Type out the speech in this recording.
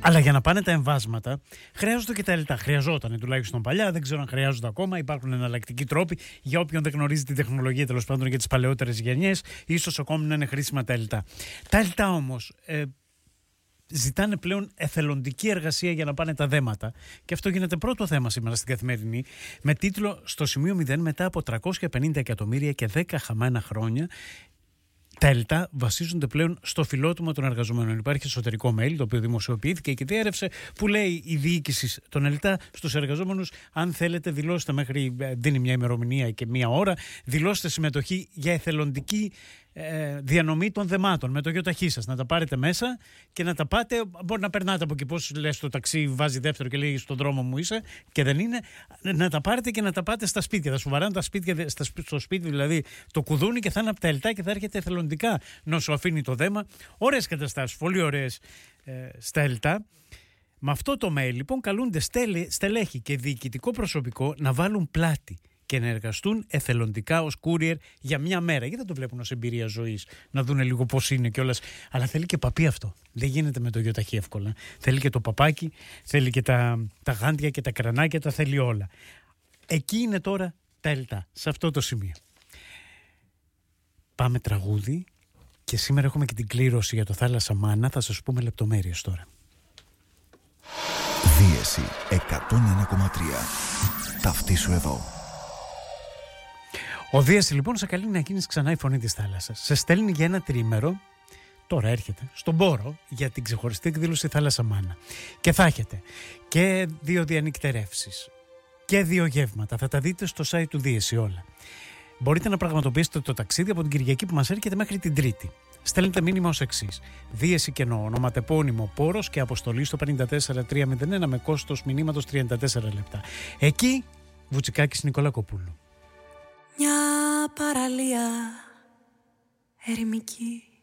Αλλά για να πάνε τα εμβάσματα χρειάζονται και τα ΕΛΤΑ. Χρειαζόταν τουλάχιστον παλιά, δεν ξέρω αν χρειάζονται ακόμα. Υπάρχουν εναλλακτικοί τρόποι για όποιον δεν γνωρίζει την τεχνολογία, τέλος πάντων για τις παλαιότερες γενιές. Ίσως ακόμη να είναι χρήσιμα τα ΕΛΤΑ. Τα ΕΛΤΑ όμως ζητάνε πλέον εθελοντική εργασία για να πάνε τα δέματα. Και αυτό γίνεται πρώτο θέμα σήμερα στην Καθημερινή, με τίτλο «Στο σημείο 0 μετά από 350 εκατομμύρια και 10 χαμένα χρόνια». Τα ΕΛΤΑ βασίζονται πλέον στο φιλότιμο των εργαζομένων. Υπάρχει εσωτερικό mail το οποίο δημοσιοποιήθηκε και διέρευσε, που λέει η διοίκηση των ΕΛΤΑ στους εργαζόμενους: αν θέλετε, δηλώστε δίνει μια ημερομηνία και μια ώρα, δηλώστε συμμετοχή για εθελοντική διανομή των δεμάτων με το γιοταχή σας. Να τα πάρετε μέσα και να τα πάτε. Μπορεί να περνάτε από εκεί, πώς λες, το ταξί βάζει δεύτερο και λέει στον δρόμο μου είσαι, και δεν είναι. Να τα πάρετε και να τα πάτε στα σπίτια. Θα σου βαράνε τα σπίτια, στο σπίτι δηλαδή το κουδούνι, και θα είναι από τα ΕΛΤΑ και θα έρχεται εθελοντικά να σου αφήνει το δέμα. Ωραίες καταστάσεις, πολύ ωραίες στα ΕΛΤΑ. Με αυτό το mail λοιπόν καλούνται στελέχη και διοικητικό προσωπικό να βάλουν πλάτη και να εργαστούν εθελοντικά ως courier για μια μέρα. Γιατί δεν το βλέπουν ως εμπειρία ζωής, να δουν λίγο πώς είναι κιόλας. Αλλά θέλει και παπί αυτό. Δεν γίνεται με το γιοταχή εύκολα. Θέλει και το παπάκι, θέλει και τα γάντια και τα κρανάκια, τα θέλει όλα. Εκεί είναι τώρα τα ΕΛΤΑ, σε αυτό το σημείο. Πάμε τραγούδι και σήμερα έχουμε και την κλήρωση για το Θάλασσα Μάνα. Θα σας πούμε λεπτομέρειες τώρα. Δίεση 101,3. Ταυτίσου εδώ. Ο Δίεση λοιπόν σε καλεί να γίνεις ξανά η φωνή της θάλασσας. Σε στέλνει για ένα τριήμερο, τώρα έρχεται, στον Πόρο για την ξεχωριστή εκδήλωση Θάλασσα Μάνα. Και θα έχετε και 2 διανυκτερεύσεις και 2 γεύματα. Θα τα δείτε στο site του Δίεση όλα. Μπορείτε να πραγματοποιήσετε το ταξίδι από την Κυριακή που μας έρχεται μέχρι την Τρίτη. Στέλνετε μήνυμα ως εξής: Δίεση κενό, ονοματεπώνυμο Πόρος και αποστολή στο 54301 με κόστος μηνύματος 34 λεπτά. Εκεί Βουτσικάκης Νικολακοπούλου. Μια παραλία ερημική